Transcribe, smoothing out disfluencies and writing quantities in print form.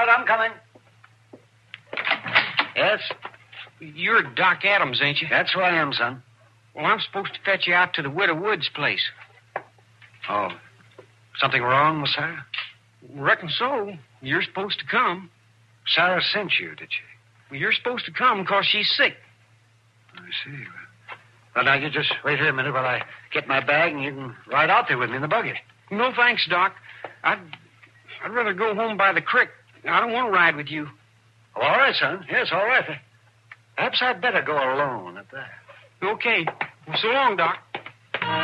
right, I'm coming. Yes? You're Doc Adams, ain't you? That's who I am, son. Well, I'm supposed to fetch you out to the Widow Woods' place. Oh. Something wrong with Sarah? Reckon so. You're supposed to come. Sarah sent you, did she? Well, you're supposed to come because she's sick. I see. Well, now, you just wait here a minute while I get my bag, and you can ride out there with me in the buggy. No, thanks, Doc. I'd rather go home by the creek. I don't want to ride with you. Oh, all right, son. Yes, all right. Perhaps I'd better go alone at that. Okay. Well, so long, Doc.